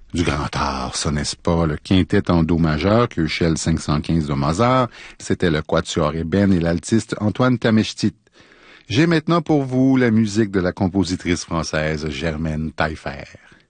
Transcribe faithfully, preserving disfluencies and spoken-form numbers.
Du grand art, ça n'est-ce pas? Le quintet en do majeur, Köchel cinq cent quinze de Mozart, c'était le quatuor ébène et l'altiste Antoine Tameshtit. J'ai maintenant pour vous la musique de la compositrice française Germaine Taillefer.